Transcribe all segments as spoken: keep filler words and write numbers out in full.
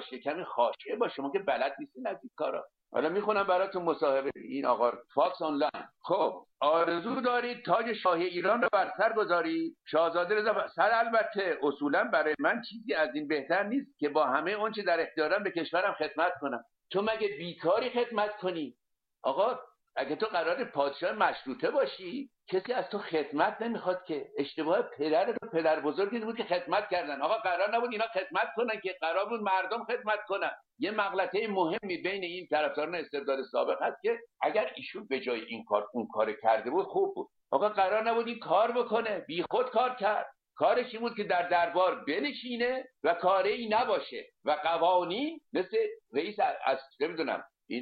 باشه، کمی خاشعه باشه. شما که بلد نیستین از این کارا. حالا میخونم براتون مصاحبه این آقا فاکس آنلاین. خب آرزو دارید تاج شاهی ایران رو بر سر گذارید؟ شاهزاده رضا سر البته اصولا برای من چیزی از این بهتر نیست که با همه اون چه در اختیارم به کشورم خدمت کنم. تو مگه بیکاری خدمت کنی؟ آقا اگه تو قرار پادشاه مشروطه باشی کسی از تو خدمت نمیخواد که. اشتباه پدر تو پدر بزرگی بود که خدمت کردن. آقا قرار نبود اینا خدمت کنن که، قرار بود مردم خدمت کنن. یه مغلطه مهمی بین این طرفداران استبداد سابق هست که اگر ایشون به جای این کار اون کار کرده بود خوب بود. آقا قرار نبود این کار بکنه، بی خود کار کرد. کارش این بود که در دربار بنشینه و کاری ای نباشه و قوانین مثل رئیس از نمیدونم این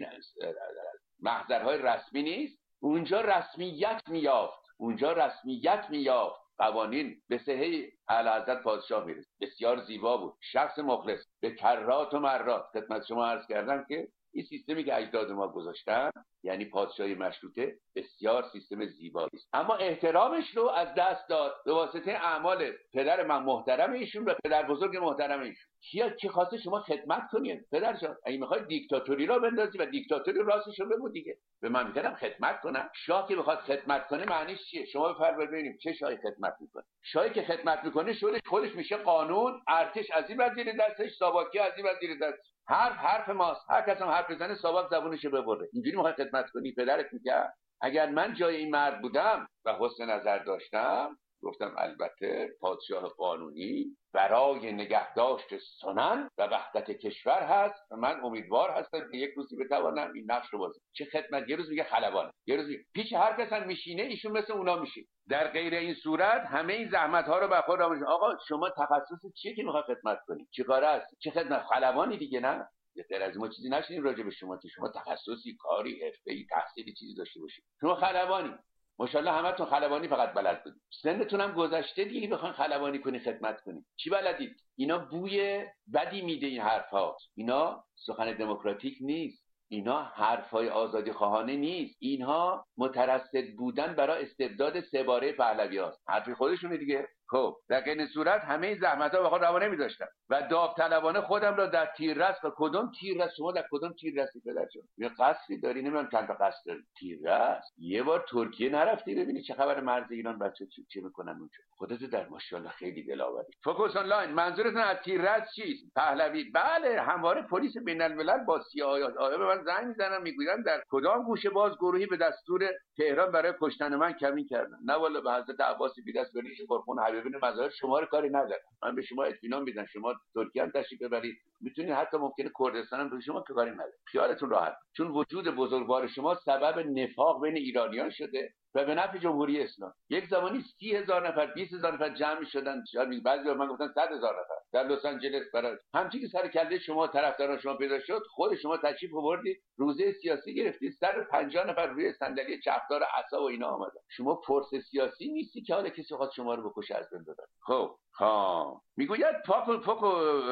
محضرهای رسمی نیست، اونجا رسمیت میافت، اونجا رسمیت میافت. قوانین به صحه اعلیحضرت پادشاه میرسید. بسیار زیبا بود. شخص مخلص به کرات و مرات خدمت شما عرض کردم که این سیستمی که اجداد ما گذاشتن یعنی پادشاهی مشروطه بسیار سیستم زیبایی است، اما احترامش رو از دست داد به واسطه اعمال پدر من محترم ایشون و پدر بزرگ محترم ایشون. کیا کی خواسته شما خدمت کنید؟ پدر جان اگه میخواید دیکتاتوری را بندازی و دیکتاتوری راستش رو بگو دیگه، به من میگم خدمت کنم. شاه که بخواد خدمت کنه معنیش چیه؟ شما بفرمایید ببینیم چه شاهی خدمت میکنه. شاهی که خدمت میکنه شورش خودش میشه قانون، ارتش از این وزیر دستش، ساواکی از این وزیر دستش. حرف حرف ماست، هر کس هم حرف بزنه ساواک زبونشو ببره. اینجوری میخواد خدمت کنی؟ پدرت میگه اگر من جای این مرد بودم و حسن نظر داشتم گفتم البته پادشاه قانونی برای نگهداشت سنن و وحدت کشور هست و من امیدوار هستم که یک روزی بتوانم این نقش رو بازی. چه خدمت؟ یه روز میگه خلبان، یه روز میگه پیش هر کس هم میشینه ایشون مثل اونا میشه. در غیر این صورت همه این زحمت ها رو به خود آموزش. آقا شما تخصص چیه که میخواد خدمت کنی؟ چه کاره است؟ چه خدمت؟ خلبانی دیگه نه. غیر از ما چیزی نشینیم راجع به شما که شما تخصصی، کاری، حرفه‌ای، تحصیلی چیزی داشته باشید. شما خلبانی ماشاءالله همتون خلبانی فقط بلد بودید. سنتون هم گذشته دیگه بخواید خلبانی کنی خدمت کنی. چی بلدید؟ اینا بوی بدی میده این حرفا. اینا سخن دموکراتیک نیست. اینا حرفای آزادی خواهانه نیست. اینها مترصد بودن برای استبداد سه باره پهلویاست. حرفی خودشونه دیگه. خب در این صورت همه زحمت‌ها به خود روا نمی‌داشتم و داوطلبانه خودم را در تیررس و کدوم تیررس شما در کدوم تیررسی پدر جان؟ یه قصری داری نمیدونم چند تا قصر داری. تیررس یه بار ترکیه نرفتی ببینی چه خبر مرز ایران بچه چی چی میکنن اونجا؟ خودت در ماشاءالله خیلی دلاوری. فوکس آنلاین منظورتون از تیررس چیست؟ پهلوی؟ بله همواره پلیس بین‌الملل با سیاه‌ها آیا به من زنگ میزنن میگویند در کدام گوشه باز گروهی به دستور تهران برای کشتن من کمین کردن. نه والا به حضرت عباس بی‌دست بریش قرخون حبیبین مظاهر شما رو کاری ندارم. من به شما اطمینان میدم شما ترکیه هم تشریف ببرید میتونید، حتی ممکنه کردستان هم به شما که کاری نداره. خیالتون راحت، چون وجود بزرگوار شما سبب نفاق بین ایرانیان شده و به نفع جمهوری اسلامی. یک زمانی سی هزار نفر بیست هزار نفر جمع شدن، شاید بعضی من گفتن صد هزار نفر در لس آنجلس برای همچین که سر کله شما طرفداران شما پیدا شد. خود شما تشریف آوردید روزه سیاسی گرفتید، صد و پنجاه نفر روی صندلی چرخدار عصا و اینا آمدن. شما فرس سیاسی نیستی که حالا کسی خواست شما رو بکشه از بین ببره. خب ها میگوید فاکو فاکو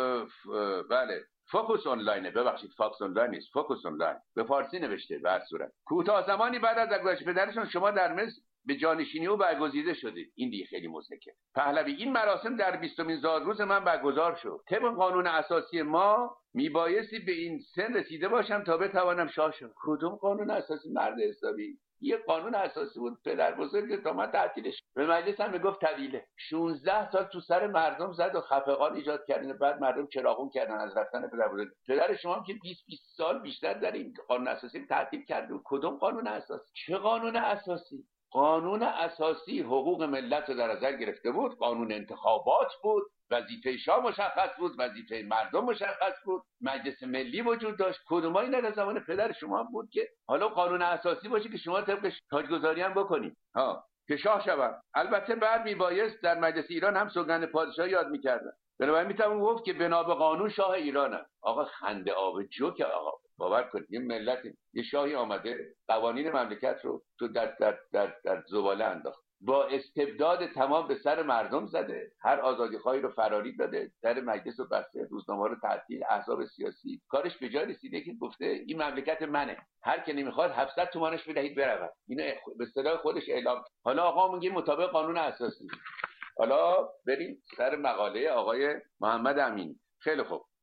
بله فوکس آنلاینه، ببخشید فاکس آنلاین نیست، فوکس آنلاین به فارسی نوشته. به هر صورت کوتاه زمانی بعد از گذشت پدرشون شما در مصر به جانشینی او برگزیده شدید. این دیگه خیلی مضحکه. پهلوی: این مراسم در بیستمین زادروز من برگزار شد. طبق قانون اساسی ما میبایستی به این سن رسیده باشم تا بتوانم شاه شم. کدوم قانون اساسی مرد حسابی؟ یه قانون اساسی بود پدر بزرگ تا من تعطیلش به مجلس هم میگفت طویله. شانزده سال تو سر مردم زد و خفقان ایجاد کردن، بعد مردم چراغون کردن از رفتن پدر بزرگ. پدر شما هم که بیست بیست سال بیشتر در این قانون اساسی تعطیل کرد. کدوم قانون اساسی؟ چه قانون اساسی؟ قانون اساسی حقوق ملت رو در نظر گرفته بود. قانون انتخابات بود، وظیفه شاه مشخص بود، وظیفه مردم مشخص بود، مجلس ملی وجود داشت. کدوم اینا در زمان پدر شما بود که حالا قانون اساسی باشه که شما طبقش تاجگذاری هم بکنید ها که شاه شوم. البته بعد میبایست در مجلس ایران هم سوگند پادشاه یاد میکردن. بنابراین میتونم گفت که بنا به قانون شاه ایرانم. آقا خنده آب جوک. آقا باور کنید یه ملت، یه شاهی آمده قوانین مملکت رو تو در در در در زباله انداخت، با استبداد تمام به سر مردم زده، هر آزادیخواهی رو فراری داده، در مجلس رو بسته، روزنامه رو تعطیل، احزاب سیاسی. کارش به جای رسیده که گفته این مملکت منه، هر کی نمیخواد هفتصد تومانش بدهید برود. اینو به اصطلاح خودش اعلام. حالا آقا میگه مطابق قانون اساسی. حالا بریم سر مقاله آقای محمد امینی. خیلی خوب.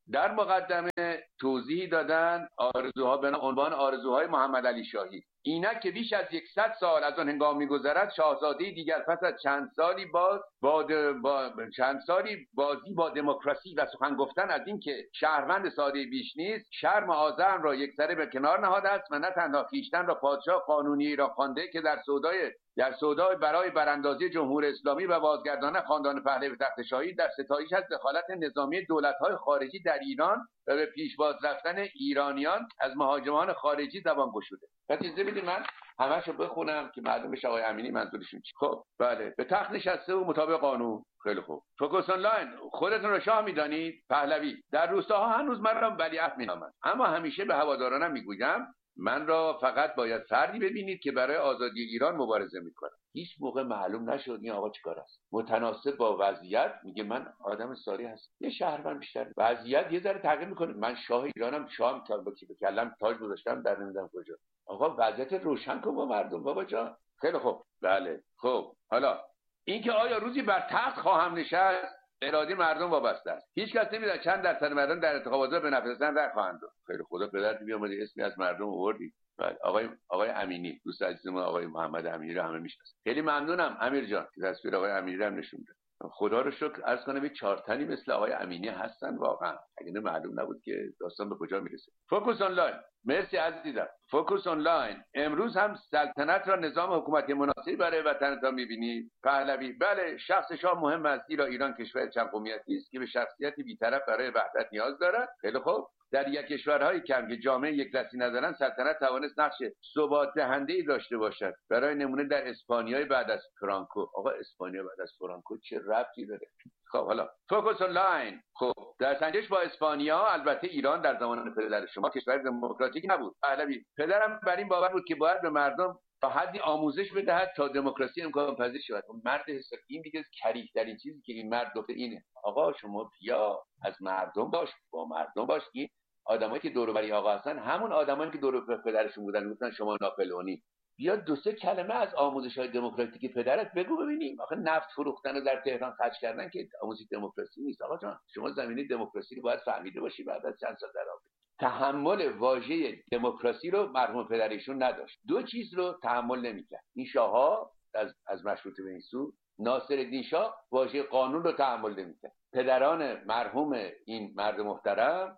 در مقدمه توضیحی دادن آرزوها به عنوان آرزوهای محمد علی شاهی. اینک که بیش از صد سال از آن هنگام می‌گذرد، شاهزاده دیگر پس از چند سالی باز با, با چند سالی بازی با دموکراسی و سخن گفتن از این که شهروند ساده بیش نیست، شرم و آزرم را یکسره به کنار نهاده است و نه تنها خویشتن را پادشاه قانونی ایران خوانده که در سودای در سودای برای براندازی جمهور اسلامی و بازگرداندن خاندان پهلوی به تخت شاهی در ستایش از دخالت نظامی دولت‌های خارجی در ایران و به پیشواز رفتن ایرانیان از مهاجمان خارجی زبان گشوده. پس اجازه بدید من همه‌شو بخونم که معلوم بشه آقای امینی منظورشون چیه. خب بله، به تخت نشسته و مطابق قانون. خیلی خوب. فوکس آنلاین، خودتون رو شاه می‌دانید؟ پهلوی: در روستاها هنوز من را ولیعهد می‌نامند، اما همیشه به هوادارانم میگویم من را فقط باید فردی ببینید که برای آزادی ایران مبارزه میکنه. هیچ موقع معلوم نشد این آقا چیکار است. متناسب با وضعیت میگه من آدم ساری هستم، یه شهروند بیشتر. وضعیت یه ذره تغییر میکنه، من شاه ایرانم، شاه با کی به کلم تاج گذاشتم در نمیدونم کجا. آقا وضعیت روشن کن با مردم بابا جان. خیلی خوب. بله خب حالا اینکه آیا روزی بر تخت خواهم نشست، اراده مردم وابسته است. هیچ کس نمی‌داند چند درصد مردم در انتخابات به نفذن رأی خواهند داد. خیلی خدا پدر بیامده اسمی از مردم آوردی. بله آقای آقای امینی، دوست عزیزمون آقای محمد امینی رو همه میشناسن. خیلی ممنونم امیر جان که تصویر آقای امینی رو هم نشون داد. خدا رو شکر عرض کنم یه چهار تنی مثل آقای امینی هستن واقعا. اگه معلوم نبود که داستان به کجا میرسه. فوکس آنلاین، مرسی عزیزم. فوکس آنلاین، امروز هم سلطنت را نظام حکومتی مناسبی برای وطنتان می‌بینید؟ پهلوی: بله، شخص شاه مهم است، زیرا ایران کشور چند قومیتی است که به شخصیت بی‌طرف برای وحدت نیاز دارد. خیلی خوب. در یک کشورهای کم که جامعه یک دستی ندارند، سلطنت توانست نقش ثبات دهنده‌ای داشته باشد. برای نمونه در اسپانیا بعد از فرانکو. آقا اسپانیا بعد از فرانکو چه ربطی داره؟ خب حالا فوکس آنلاین. خب در سنجش با اسپانیا، البته ایران در زمان پدر شما کشور دموکراتیک نبود. پهلوی: پدرم بر این باور بود که باید به مردم تا حدی آموزش بدهد تا دموکراسی امکان پذیر شود. مرد حساب این دیگه کریه ترین چیزی که این مرد گفته اینه. آقا شما بیا از مردم باش، با مردم باش. این آدمایی که دور و بر آقا هستن همون آدمایی که دور و بر پدرشون بودن، گفتن شما ناپلئونی. بیا دو سه کلمه از آموزش‌های دموکراتیک پدرت بگو ببینیم. آخه نفت فروختن و در تهران خرج کردن که آموزش دموکراسی نیست. آقا جان شما زمینه دموکراسی رو باید فهمیده باشی بعد از چند سال در آمریکا. تحمل واژه دموکراسی رو مرحوم پدریشون نداشت. دو چیز رو تحمل نمی‌کرد. این شاه‌ها از از مشروطه به این سو، ناصرالدین شاه واژه قانون رو تحمل نمی‌کرد. پدران مرحوم این مرد محترم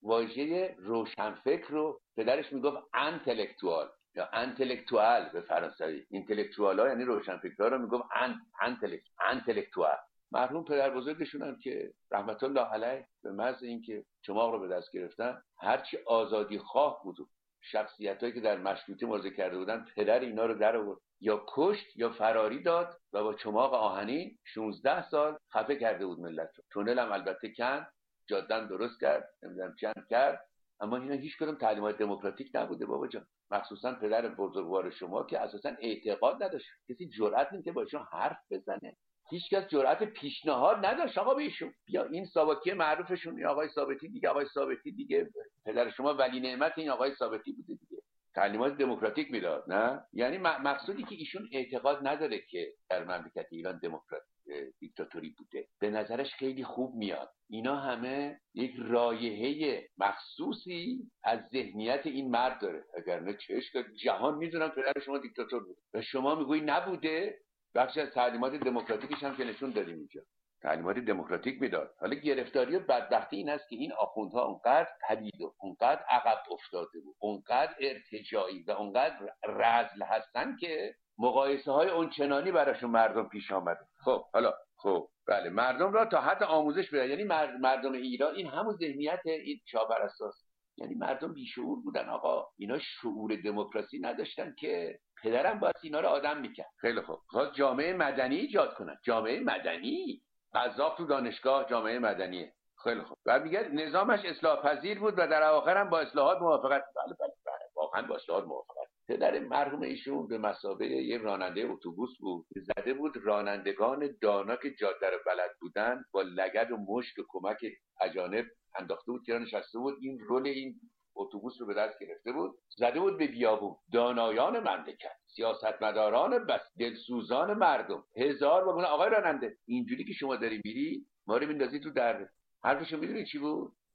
واژه روشنفکر رو، پدرش میگفت انتלקتوال یا انتלקتوال به فرانسوی. اینتלקتوال‌ها یعنی روشنفکرها رو میگفت ان انتלקت انتלקتوال. مرحوم پدر بزرگشون هم که رحمت الله علیه به محض اینکه چماق رو به دست گرفتن، هرچی آزادی خواه بود، شخصیتایی که در مشروطه مبارزه کرده بودن، پدر اینا رو در آورد، یا کشت یا فراری داد و با چماق آهنین شانزده سال خفه کرده بود ملت رو. تونل هم البته کند، جاده‌ام درست کرد، نمیدونم چند کرد، اما اینا هیچ کدوم تعلیمات دموکراتیک نبوده بابا جان. مخصوصا پدر بزرگوار شما که اساسا اعتقاد نداشت، کسی جرئت نمی‌کرد با ایشون حرف بزنه، هیچ کس جرأت پیشنهاد نداشت آقا بهشون. یا این ساواکی معروفشون، این آقای ثابتی دیگه، آقای ثابتی دیگه پدر شما ولی نعمت این آقای ثابتی بوده دیگه، تعلیمات دموکراتیک میداد. نه یعنی مقصودی که ایشون اعتقاد نداره که در مملکت ایران دموکرات دیکتاتوری بوده، به نظرش خیلی خوب میاد. اینا همه یک رایحه مخصوصی از ذهنیت این مرد داره، اگر نه چش که جهان میدونن پدر شما دیکتاتور بود و شما میگویی نبوده. بخشی از تعلیمات دموکراتیکش هم که نشون دادیم اینجا، تعلیمات دموکراتیک میداد. حالا گرفتاری و بدبختی این است که این آخوندها اونقدر پدید و اونقدر عقب افتاده بود، اونقدر ارتجاعی و اونقدر رذل هستن که مقایسه های اونچنانی براشون مردم پیش آمده. خب حالا خب بله، مردم را تا حد آموزش بده. یعنی مردم ایران این همون ذهنیت این شاهپرستاست، یعنی مردم بیشعور بودن آقا، اینا شعور دموکراسی نداشتن که پدرم باید اینا رو آدم میکرد. خیلی خوب، خواست جامعه مدنی ایجاد کنن. جامعه مدنی، قذاق تو دانشگاه جامعه مدنیه. خیلی خوب. و میگه نظامش اصلاح پذیر بود و در اواخر هم با اصلاحات موافقت. بله بله بله، واقعا با اصلاحات موافقت. پدر مرحوم ایشون به مثابه یه راننده اتوبوس بود، زده بود رانندگان دانا که جاده رو بلد بودن با لگد و مشت و کمک اجانب انداخته بود که نشسته بود، این رول این اتوبوس رو به دست گرفته بود، زده بود به بیابون. دانایان مملکت، سیاستمداران بس، دلسوزان مردم، هزار واگن آقای راننده، اینجوری که شما داری میری ما رو میندازی تو در. حرفشو میدونی چی بود؟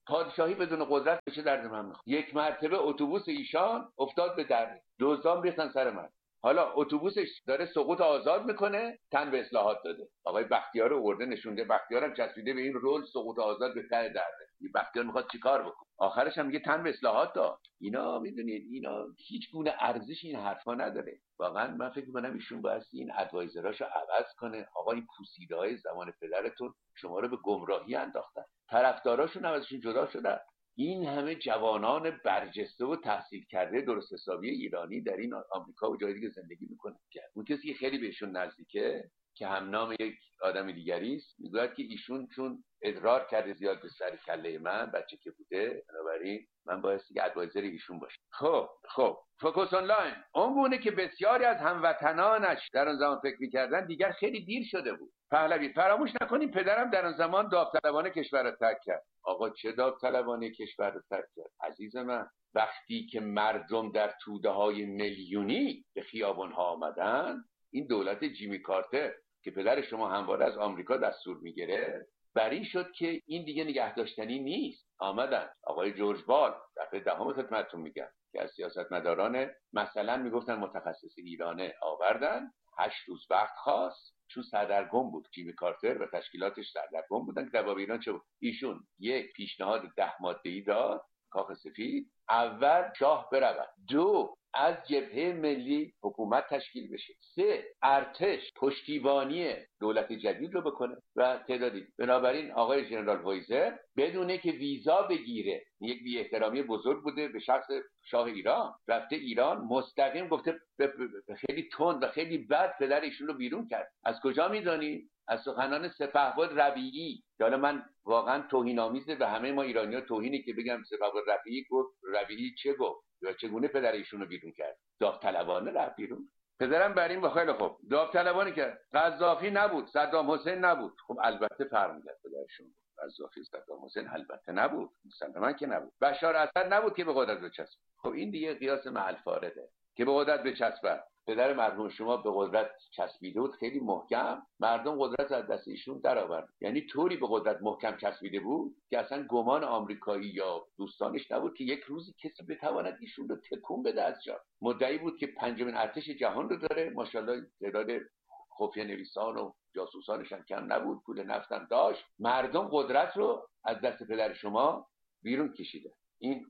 پادشاهی بدون قدرت بشه درد من میخواد. یک مرتبه اتوبوس ایشان افتاد به در، دزدان ریختن سر من. حالا اتوبوسش داره سقوط آزاد میکنه، تن به اصلاحات داده. آقای بختیار رو آورده نشونده، بختیار هم چسبیده به این رول سقوط آزاد به ته درده. این بختیار میخواد چیکار بکنه؟ آخرش هم میگه تن به اصلاحات داد. اینا میدونید اینا هیچ گونه ارزش این حرفا نداره. واقعا من فکر میکنم ایشون باید این ادوایزراشو عوض کنه. آقا این پوسیده‌های زمان پدرتون شما رو به گمراهی انداختن، طرفداراشون هم ازشون جدا شدن. این همه جوانان برجسته و تحصیل کرده درست حسابی ایرانی در این آمریکا و جای دیگه زندگی میکنه. اون کسی که خیلی بهشون نزدیکه که هم نام یک آدم دیگری است، میگوید که ایشون چون ادرار کرده زیاد به سر کله من بچه که بوده، بنابراین من باید که ادوایزر ایشون باشم. خب خب فوکوس آنلاین اون گونه که بسیاری از هموطنانش در آن زمان فکر می‌کردند دیگر خیلی دیر شده بود. پهلوی: فراموش نکنیم پدرم در آن زمان داوطلبانه کشور را ترک کرد. آقا چه داوطلبانه کشور را ترک کرد عزیز من؟ وقتی که مردم در توده‌های میلیونی به خیابان‌ها آمدن، این دولت جیمی کارتر که پدر شما همواره از آمریکا دستور میگیره بری شد که این دیگه نگه داشتنی نیست. آمدن آقای جورج بال، دفعه دهم خدمتتون میگم، که از سیاستمداران مثلا میگفتن متخصص ایرانه آوردن، هشت روز وقت خواست چون سردرگم بود. جیمی کارتر و تشکیلاتش سردرگم بودن که جواب ایران چه بود؟ ایشون یک پیشنهاد ده ماده‌ای داد، کاخ سفید: اول شاه برود، دو از جبهه ملی حکومت تشکیل بشه، سه ارتش پشتیبانی دولت جدید رو بکنه و تعدادی. بنابراین آقای ژنرال وایزر بدونه که ویزا بگیره، یک بی احترامی بزرگ بوده به شخص شاه ایران، رفته ایران مستقیم گفته خیلی تند و خیلی بد پدر ایشون رو بیرون کرد. از کجا میدونی؟ از سخنان سپهبد ربیعی. حالا من واقعا توهین‌آمیزه به همه ما ایرانی‌ها توهینی که بگم سپهبد ربیعی گفت. ربیعی چه گفت یا چگونه پدر ایشون رو بیرون کرد؟ داوطلبانه رفت بیرون. پدرم بر این با خیلی خوب داوطلبانه کرد. قذافی نبود، صدام حسین نبود. خب البته فرق می‌کرد پدرشون. قذافی صدام حسین البته نبود، مسلماً که نبود. بشار اسد نبود که به قدرت بچسبه. خب این دیگه قیاس محل فارده که به قدرت بچسبه. پدر مرحوم شما به قدرت چسبیده بود خیلی محکم، مردم قدرت از دست ایشون درآورد. یعنی طوری به قدرت محکم چسبیده بود که اصلا گمان آمریکایی یا دوستانش نبود که یک روزی کسی بتواند ایشون رو تکون بده از جا. مدعی بود که پنجمین ارتش جهان رو داره، ماشاءالله تعداد خفیه نویسان و جاسوسانش هم کم نبود، پول نفت هم داشت. مردم قدرت رو از دست پدر شما بیرون کشیده. این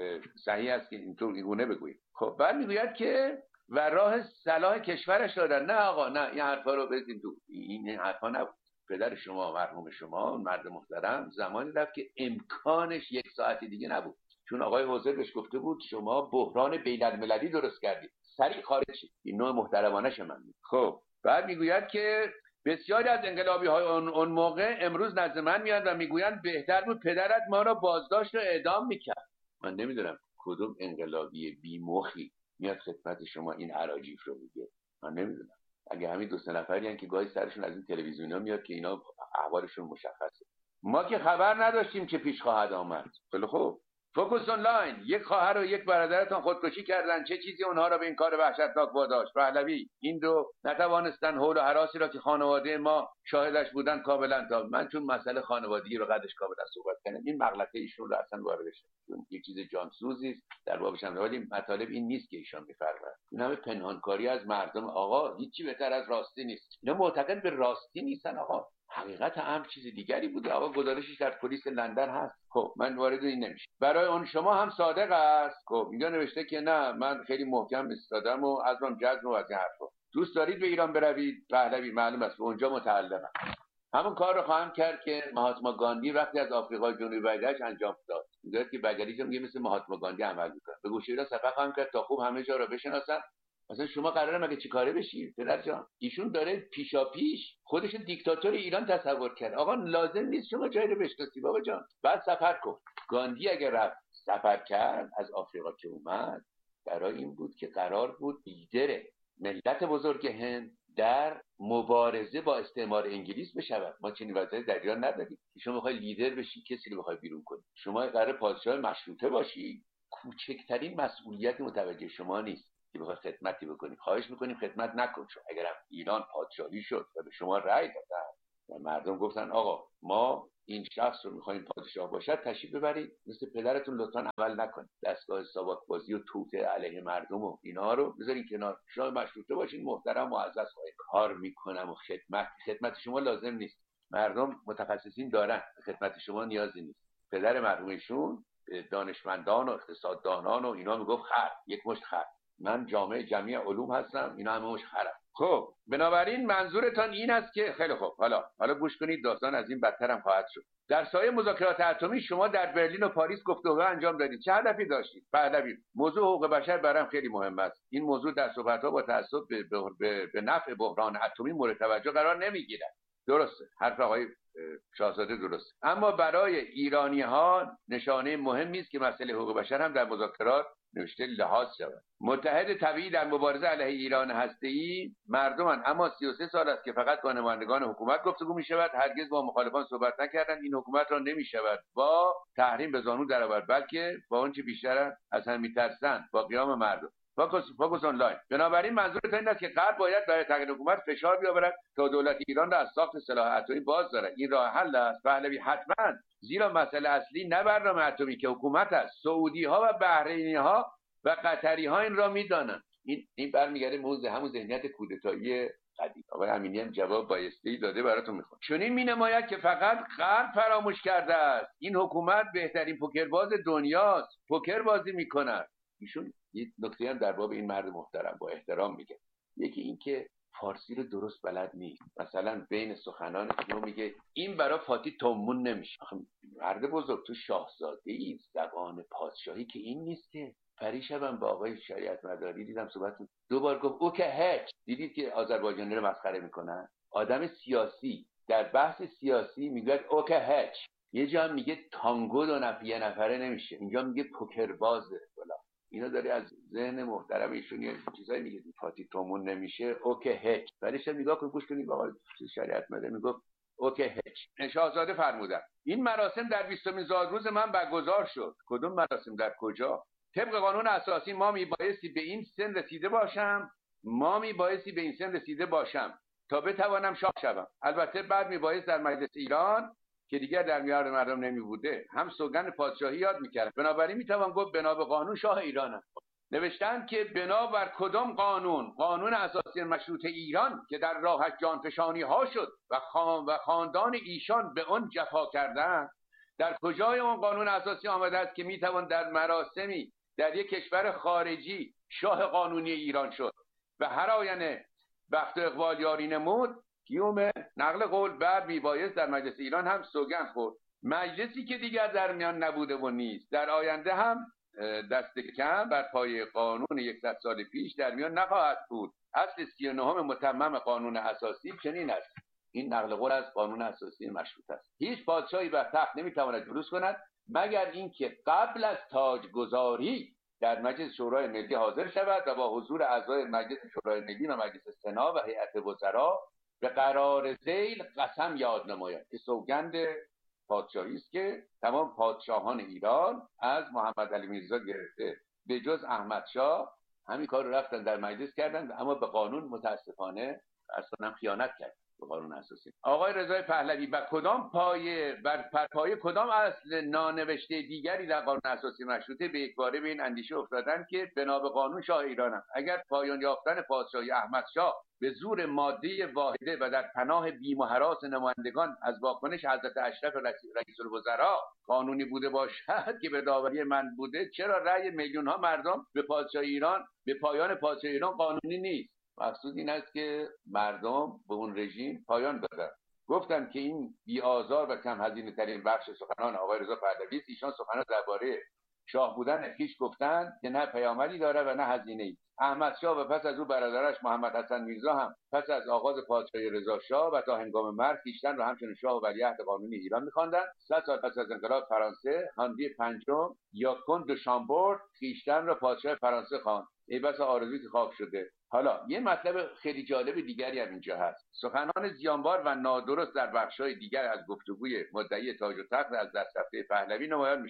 صحیح است که اینطور اینگونه بگویید. خب بعد میگوید که و راه صلاح کشورش دادن. نه آقا نه، این حرفا رو بزنید تو. این حرفا نبود. پدر شما مرحوم شما مرد محترم زمانی رفت که امکانش یک ساعتی دیگه نبود، چون آقای حوزر بهش گفته بود شما بحران بین‌المللی درست کردید، سریع خارج شید. این نوع محترمانه من. خب بعد میگوید که بسیاری از انقلابی های اون, اون موقع امروز نزد من میاد و میگویند بهتر بود پدرت ما را بازداشت و اعدام میکرد. من نمیدونم کدوم انقلابی بی‌مخی میاد خدمت شما این اراجیف رو میگه. من نمیدونم. اگه همین دو سه نفری ان که گاهی سرشون از این تلویزیون‌ها میاد که اینا احوالشون مشخصه. ما که خبر نداشتیم که پیش خواهد آمد. خیلی خوب. فوکوس آنلاین: یک خواهر و یک برادرتان خودکشی کردند، چه چیزی اونها را به این کار وحشتناک واداشت؟ پهلوی: این دو نتوانستن حول و هراسی را که خانواده ما شاهدش بودن کاملا تا. من چون مسئله خانوادگی رو قدش کاملا صحبت کردم، این مغلطه ایشون رو اصلا وارد شه، چون یک چیز جانسوزی است در بابش هم. ولی مطالب این نیست که ایشان میفرمایند. این همه پنهانکاری از مردم. آقا هیچی بهتر از راستی نیست. اینا معتقد به راستی نیستن. آقا حقیقت هم چیز دیگری بوده. آقا گزارشش در پلیس لندن هست. خب من وارد این نمیشه. برای اون شما هم صادق است. خب اینجا نوشته که نه من خیلی محکم ایستادم و از اون جذب و از این حرفا. دوست دارید به ایران بروید؟ پهلوی: معلوم است اونجا متعلقم. همون کار رو خواهم کرد که مهاتما گاندی وقتی از آفریقای جنوبی برگشت انجام داد. میگه که برگشت میگه مثل مهاتما گاندی عمل میکنه. به گوشه ایران سفر خواهم کرد تا خوب همه جا رو بشناسن. مثلا شما قراره مگه چیکاره بشی پدر جان؟ ایشون داره پیشا پیش خودش دیکتاتور ایران تصور کرد. آقا لازم نیست شما جایی رو بشناسی بابا جان. بعد سفر کن. گاندی اگر رفت سفر کرد از آفریقا که اومد، برای این بود که قرار بود لیدر ملت بزرگ هند در مبارزه با استعمار انگلیس بشود. ما چنین وضعیتی در ایران نداریم. شما میخوای لیدر بشی، کسی رو میخوای بیرون کنی. شما قراره پادشاه مشروطه باشی، کوچکترین مسئولیت متوجه شما نیست که بخوای خدمتی بکنی. خواهش میکنیم خدمت نکن. چون اگر ایران پادشاهی شد و به شما رأی دادن و مردم گفتن آقا ما این شخص رو میخوایم پادشاه باشد، تشریف ببرید، مثل پدرتون لطفا عمل نکنید، دستگاه ساواک بازی و توته علیه مردم و اینا رو بذارین کنار، شما مشروطه باشین، محترم معزز خواهید کار میکنم و خدمت خدمت شما لازم نیست، مردم متخصصین دارن، خدمت شما نیازی نیست. پدر مرحومشون دانشمندان و اقتصاددانان و اینا میگفت خر، یک مشت خر، من جامعه جمعی علوم هستم، اینا همه مشت خرم. خب بنابراین منظورتان این است که خیلی خوب، حالا حالا گوش کنید، داستان از این بدتر هم خواهد شد. در سایه مذاکرات اتمی شما در برلین و پاریس گفتگو انجام دادید، چه هدفی داشتید؟ پهلوی: موضوع حقوق بشر برام خیلی مهم است، این موضوع در صحبت‌ها با تعصب به, به, به نفع بحران اتمی مورد توجه قرار نمیگیرد. درسته، حرف آقای شاهزاده درست، اما برای ایرانی ها نشانه مهمی است که مسئله حقوق بشر هم در مذاکرات نوشته لحاظ شود. متحد طبیعی در مبارزه علیه ایران هسته‌ای مردمان، اما سی و سه سال است که فقط با نمایندگان حکومت گفتگو می شود، هرگز با مخالفان صحبت نکردند. این حکومت را نمی شود با تحریم به زانو درآورد، بلکه با اون چه بیشتر از هم می‌ترسند با قیام مردم. فوکس فوکس آنلاین. بنابراین منظورت این است که غرب باید برای تغییر حکومت فشار بیاورد تا دولت ایران را از ساخت سلاح اتمی باز دارد. این راه حل است پهلوی، حتما، زیرا مسئله اصلی نه برنامه اتمی که حکومت است، سعودی ها و بحرینی ها و قطری ها این را میدانند. این این برمیگرده موزه همون ذهنیت کودتایی قدیم. آقای امینی هم جواب بایستی داده، براتون میخونم. چون این مینماید که فقط غرب فراموش کرده است این حکومت بهترین پوکرباز دنیاست، پوکر بازی میکند. ایشون یه نکته هم در باب این مرد محترم با احترام میگه، یکی این که فارسی رو درست بلد نیست، مثلا بین سخنان شما میگه این برای فاتی تومون نمیشه. آخه مرد بزرگ، تو شاهزاده ای، زبان پادشاهی که این نیست که. پریشبم با آقای شریعت مداری دیدم صحبت دو بار گفت اوکه هچ. دیدید که آذربایجانی رو مسخره میکنن؟ آدم سیاسی در بحث سیاسی میگه اوکه هچ، یه جا هم میگه تانگو دو نفر یه نفره نمیشه، اینجا میگه پوکر بازه. بلا اینا داره از ذهن محترم ایشون یه چیزایی میگه، فاتی تومون نمیشه اوکه هچ. ولیش نگاه کن، گوش کنید آقای شریعت مداری میگفت اوکه هچ. شاهزاده فرمودن این مراسم در بیستمین زادروز من برگزار شد. کدوم مراسم؟ در کجا؟ طبق قانون اساسی ما میبایستی به این سن رسیده باشم ما میبایستی به این سن رسیده باشم تا بتوانم شاه شوم. البته بعد میبایست در مجلس ایران که دیگر در میان مردم نمیبوده هم سوگند پادشاهی یاد میکرد. بنابراین میتوان گفت بنا به قانون شاه ایرانم. نوشتن که بنا بر کدام قانون؟ قانون اساسی مشروطه ایران که در راهش جانفشانی ها شد و خان و خاندان ایشان به آن جفا کردند. در کجای اون قانون اساسی آمده است که میتوان در مراسمی در یک کشور خارجی شاه قانونی ایران شد و هر آینه بخت و اقبال یاری نمود؟ کیوم نقل قول بعد میبایست در مجلس ایران هم سوگند خورد، مجلسی که دیگر در میان نبوده و نیست، در آینده هم دست کم بر پای قانون یکصد سال پیش در میان نخواهد بود. اصل سی و نهم متمم قانون اساسی چنین است. این نقل قول از قانون اساسی مشروطه است. هیچ پادشاهی بر تخت نمیتواند جلوس کند مگر اینکه قبل از تاجگذاری در مجلس شورای ملی حاضر شود و با حضور اعضای مجلس شورای ملی و مجلس سنا و هیئت وزرا به قرار ذیل قسم یاد نماید که سوگند پادشاهی است که تمام پادشاهان ایران از محمد علی میرزا گرفته به جز احمد شاه همین کار رو رفتن در مجلس کردن، اما به قانون متاسفانه اصلا خیانت کرد. به قانون اساسی آقای رضای پهلوی بر کدام پایه بر پایه کدام اصل نانوشته دیگری در قانون اساسی مشروطه به یک باره به این اندیشه افتادن که بنا به قانون شاه ایرانم؟ اگر پایان یافتن پادشاهی احمد شاه به زور ماده واحده و در پناه بیم و هراس نمایندگان از واکنش حضرت اشرف رئیس الوزراء قانونی بوده باشد که به داوری من بوده، چرا رأی میلیون ها مردم به پادشاهی ایران به پایان پادشاهی ایران قانونی نیست؟ مقصود این است که مردم به اون رژیم پایان بدن. گفتم که این بی آزار و کم هزینه ترین بخش سخنان آقای رضا پهلوی است. ایشان سخنان درباره شاه بودن خویش گفتند که نه پیامدی داره و نه هزینه‌ای. احمد شاه و پس از او برادرش محمد حسن میرزا هم پس از آغاز پادشاهی رضا شاه و تا هنگام مرگ خویشتن را همچنین شاه و ولیعهد قانونی ایران می‌خواندند. صد سال پس از انقلاب فرانسه هانری پنجم یا کند دو شامبورد خویشتن را پادشاه فرانسه خواند. ای بس آرزویی که خاک شده. حالا یه مطلب خیلی جالب دیگری هم اینجا هست. سخنان زیانبار و نادرست در بخش‌های دیگر از گفتگوی مدعی تاج و تخت از دست رفته پهلوی نمایان می‌شد.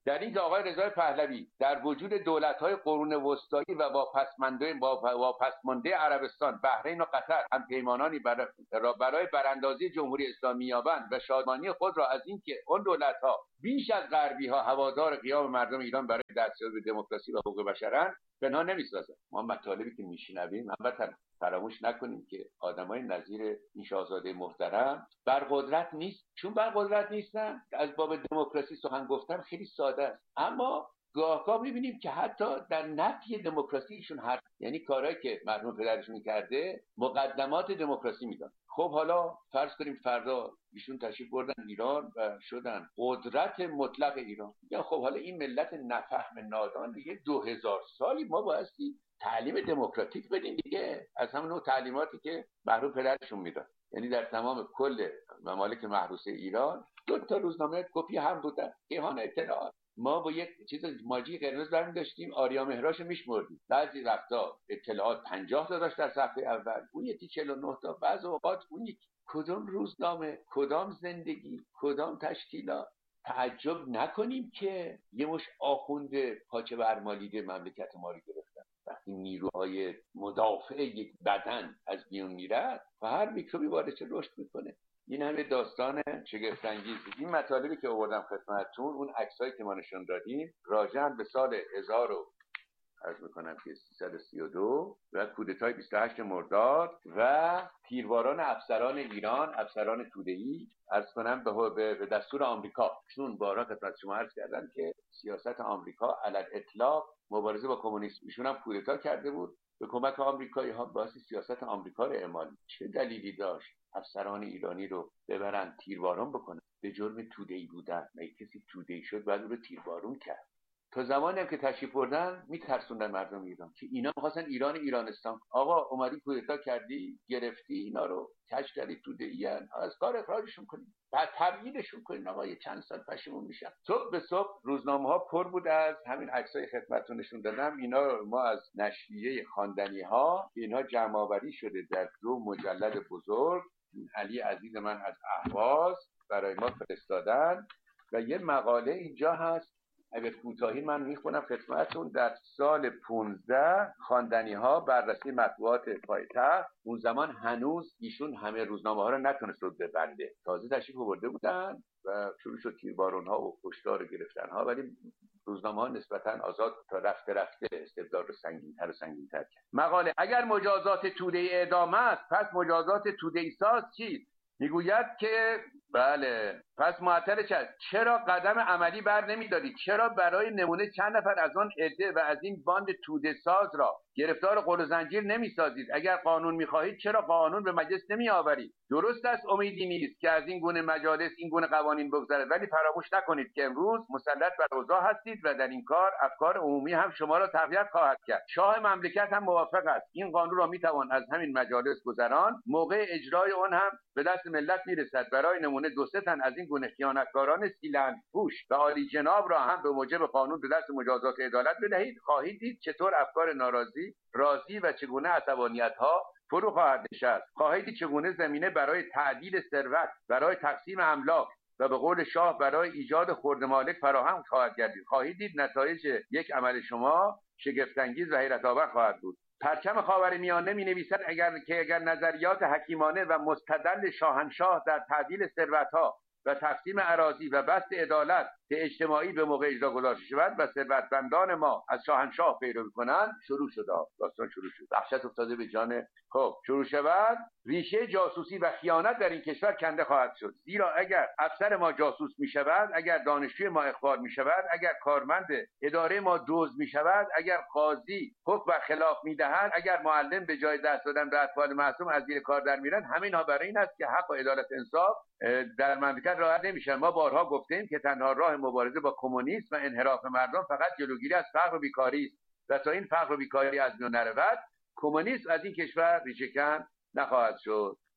در این که آقای رضا پهلوی در وجود دولت‌های قرون وسطایی و واپسمانده واپسمانده عربستان، بحرین و قطر هم پیمانانی برای براندازی جمهوری اسلامی یابند و شادمانی خود را از اینکه اون دولت‌ها بیش از غربی‌ها هوادار قیام مردم ایران برای دستیابی به دموکراسی و حقوق بشرند پنها نمی‌سازند. ما مطالبی که میشنویم البته فراموش نکنیم که آدمای نظیر این شاهزاده محترم بر قدرت نیست. چون بر قدرت نیستن از باب دموکراسی سخن گفتن خیلی ساده است، اما گاهگاه می‌بینیم که حتی در نفی دموکراسی ایشون هر یعنی کارهایی که مرحوم پدرشون کرده مقدمات دموکراسی میدن. خب حالا فرض کنیم فردا ایشون تشریف بردن ایران و شدن قدرت مطلق ایران. یا خب حالا این ملت نفهم نادان دیگه دو هزار سالی ما بایستی تعلیم دموکراتیک بدیم دیگه، از همون نوع تعلیماتی که مرحوم پدرشون میدن. یعنی در تمام کل ممالک محروسه ایران دو تا روزنامه کپی هم بودن، کیهان اطلاعات. ما با یک چیز ماجی قرمز برمی داشتیم، آریا مهراش میشمردیم. بعضی وقتا اطلاعات پنجاه تا داشت در صفحه اول، اون یکی چهل و نه تا، بعض اوقات اون یکی. کدام روزنامه، کدام زندگی، کدام تشکیلات؟ تعجب نکنیم که یه مش آخونده پاچه برمالیده مملکت ما رو گرفتن. وقتی نیروهای مدافع یک بدن از میون میرد و هر میکروبی وارد رشد میکنه. این همه داستان شگفت انگیز. این مطالبی که آوردم خدمتتون، اون عکسایی که ما نشون دادیم راجعاً به سال هزار و عرض میکنم که سیصد و سی و دو و کودتای بیست و هشت مرداد و تیرباران افسران ایران، افسران توده‌ای، عرض کنم به, به دستور آمریکا. چون بارها خدمت شما عرض کردم که سیاست آمریکا علی الاطلاق مبارزه با کمونیسم، ایشون هم کودتا کرده بود به کمک آمریکایی ها، باعث سیاست آمریکا رو اعمال. چه دلیلی داشت افسران ایرانی رو ببرن تیرباران بکنن به جرم توده‌ای بودن؟ مگه کسی توده‌ای شد بعد رو تیربارون کرد؟ تا زمانی هم که تشریف بردن میترسوندن مردم ایران که اینا می‌خواستن ایران ایرانستان. آقا اومدی کودتا کردی، گرفتی اینا رو، کج کردی توده‌ایان، از کار اخراجشون کنید، بعد تبعیدشون کنید. آقا یه چند سال پشیمون میشن. صبح به صبح روزنامه‌ها پر بود از همین عکسای خدمتتون نشون دادم. اینا ما از نشریه خواندنی‌ها، اینها جمع‌آوری شده در دو مجلد بزرگ. علی عزیز من از اهواز برای ما فرستادن و یه مقاله اینجا هست، اگر کوتاهی من میخونم خدمتتون. در سال پانزده خواندنی‌ها بررسی مطبوعات پایتخت. اون زمان هنوز ایشون همه روزنامه‌ها رو نتونست رو ببنده، تازه تشریف آورده بودن و شروع شد تیربارون‌ها و کشتار و گرفتن‌ها، ولی روزنامه‌ها نسبتاً آزاد تا رفته رفته استبداد رو سنگین‌تر و سنگین‌تر کرد. مقاله: اگر مجازات توده‌ای اعدام است، پس مجازات توده‌ای ساز چیست؟ میگوید که بله، پس معطل چه؟ چرا قدم عملی بر نمی‌دارید؟ چرا برای نمونه چند نفر از آن عده و از این باند توده ساز را گرفتار قل و زنجیر نمی‌سازید؟ اگر قانون می‌خواهید چرا قانون به مجلس نمی‌آورید؟ درست است امیدی نیست که از این گونه مجالس این گونه قوانین بگذرد، ولی فراموش نکنید که امروز مسلط بر اوضاع هستید و در این کار افکار عمومی هم شما را تقویت خواهد کرد. شاه مملکت هم موافق است. این قانون را می‌توان از همین مجالس گذران، موقع اجرای آن هم به دست ملت میرسد. برای نمونه دو سه تن از این گونه خیانتکاران سیلند پوش و عالی جناب را هم به موجب قانون به دست مجازات عدالت بدهید. خواهید دید چطور افکار ناراضی راضی و چگونه عصبانیت‌ها فرو خواهد نشست. خواهید دید چگونه زمینه برای تعدیل ثروت، برای تقسیم املاک و به قول شاه برای ایجاد خرد مالک فراهم خواهد گردید. خواهید دید نتایج یک عمل شما شگفت‌انگیز و حیرت‌آور خواهد بود. پرچم خاورمیانه می‌نویسد اگر که اگر نظریات حکیمانه و مستدل شاهنشاه در تعدیل ثروت‌ها و تقسیم اراضی و بسط عدالت اجتماعی به موقع اجرا گذاشته شود و ثروتمندان ما از شاهنشاه پیروی کنند، شروع شد داستان شروع شد. وحشت افتاده به جان. خب شروع شود، ریشه جاسوسی و خیانت در این کشور کنده خواهد شد. زیرا اگر افسر ما جاسوس می شود، اگر دانشجوی ما اخبار می شود، اگر کارمند اداره ما دزد می شود، اگر قاضی حکم بر خلاف می دهد، اگر معلم به جای دست دادن به اطفال معصوم از زیر کار در میرن، همینها برای این است که حق و عدالت انصاف در مملکت رعایت نمیشن. ما بارها گفتیم که تنها راه مبارزه با کمونیسم و انحراف مردم فقط جلوگیری از فقر و بیکاری است و تا این فقر و بیکاری از میان نرود، کمونیسم از این کشور ریشه‌کن نخواهد شد.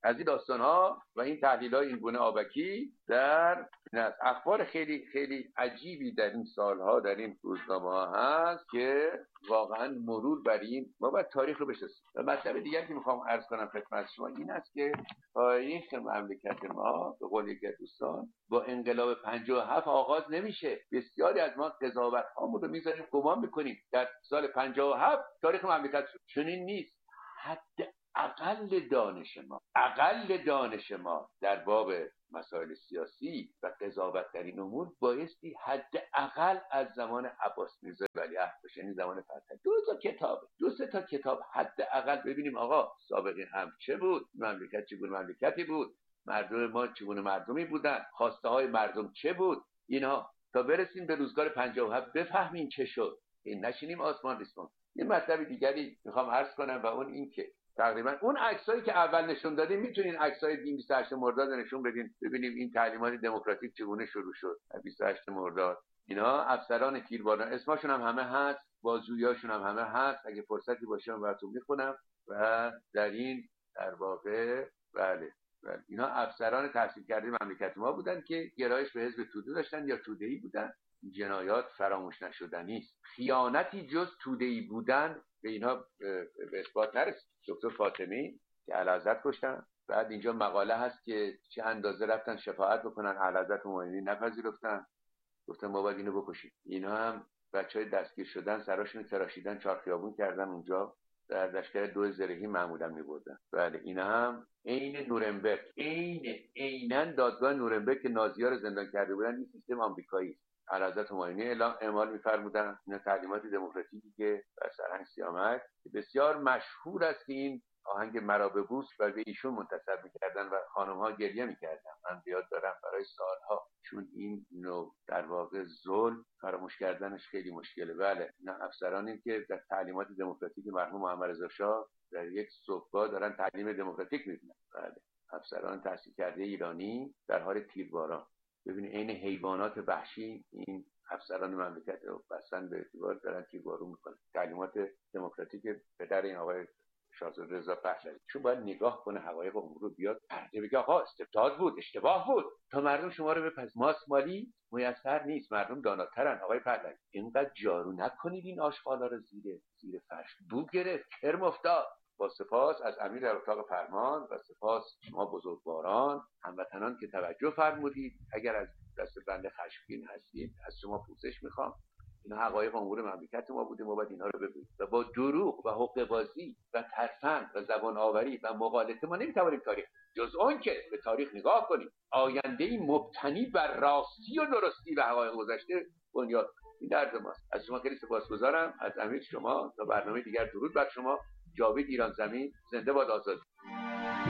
از این داستان‌ها و این تحلیل‌های این گونه آبکی در اخبار خیلی خیلی عجیبی در این سالها در این روزنامه‌ها هست که واقعا مرور بر این ما باید تاریخ رو بشناسیم. و مطلب دیگری که میخوام عرض کنم خدمت شما این است که تاریخ مملکت ما به قول یکی از دوستان با انقلاب پنجاه و هفت آغاز نمیشه. بسیاری از ما قضاوت‌هامون رو میذاریم گمان میکنیم در سال پنجاه و هفت تاریخ مملکت شد. چنین نیست. حد اقل دانش ما اقل دانش ما در باب مسائل سیاسی و قضاوت در این امور بایستی حد اقل از زمان عباس میرزا ولیعهد باشه، یعنی زمان فتح. دو تا کتاب دو سه تا کتاب حد اقل ببینیم آقا سابقه هم چه بود، مملکت چگونه مملکتی بود، مردم ما چگونه مردمی بودن، خواسته های مردم چه بود، اینا تا برسیم به روزگار پنجاه و هفت بفهمیم چه شد. این نشینیم آسمان ریسمان. این مطلب دیگری میخوام عرض کنم و اون این که تقریبا اون عکسایی که اول نشون دادیم میتونین عکسای بیست و هشت مرداد نشون بدین ببینیم این تعلیمات دموکراتیک چگونه شروع شد. بیست و هشت مرداد اینا افسران تیرباران اسمشون هم همه هست، بازجوییاشون هم همه هست. اگه فرصتی باشه من براتون میخونم. و در این در واقع بله بله اینا افسران تحصیل کرده مملکت ما بودن که گرایش به حزب توده داشتن یا توده‌ای بودن. جنایات فراموش نشدنی است. خیانتی جز توده‌ای بودن به اینها به اثبات نرسید. دکتر فاطمی که اعلیحضرت کشتن، بعد اینجا مقاله هست که چه اندازه رفتن شفاعت بکنن، اعلیحضرت مومنی نپذیرفتن، گفتن ما باید اینو بکشیم. اینا هم بچهای دستگیر شدن سراشون تراشیدن، چهار خیابون کردن اونجا، در لشکر دو زرهی معمولا می‌بردن. بله اینا هم عین نورنبرگ، عین عیناً دادگاه نورنبرگ که نازی‌ها رو زندان کرده بودن این سیستم آمریکایی است. اعلیحضرت همایونی اعلام اعمال می‌فرمودن این تعلیمات دموکراتیکی که در سرهنگ سیامک بسیار مشهور است که این آهنگ مرا ببوس و به ایشون منتسب می‌کردن و خانم‌ها گریه می‌کردن. من یاد دارم برای سالها، چون این نوع در واقع ظلم فراموش کردنش خیلی مشکله. بله اینا افسرانی که در تعلیمات دموکراتیک مرحوم محمد رضا شاه در یک صبحگاه دارن تعلیم دموکراتیک می‌دونن. بله افسران تحصیل کرده ایرانی در حال تیرباران. ببینید عین حیوانات وحشی این افسران مملکت رو بستن به اعتبار دارن تیربارون میکنن. تعلیمات دموکراتیک پدر این آقای شاهزاده رضا پهلوی چون باید نگاه کنه حقایق امور رو بیاد پرده بگه آقا استبداد بود، اشتباه بود تا مردم شما رو بپذیرن. ماست مالی میسر نیست، مردم داناترن. آقای پهلوی اینقدر جارو نکنید این آشغالا رو زیر زیر فرش. بو گرفت، کرم افتاد. با سپاس از امیر در اتاق فرمان و سپاس شما بزرگواران هموطنان که توجه فرمودید. اگر از دست بنده خشمگین هستید از شما پوزش میخوام. اینا حقایق امور مملکت ما بوده، ما باید اینها رو بگوییم و با دروغ و حقه بازی و ترفند و زبان آوری و مغالطه ما نمیتوانیم تاریخ جز اون که به تاریخ نگاه کنیم آینده‌ای مبتنی بر راستی و درستی و حقایق گذشته بنیاد. این درد ماست. از شما خیلی سپاسگزارم. از امیر شما تا برنامه دیگر درود بر شما. جاوید ایران زمین، زنده باد آزادی.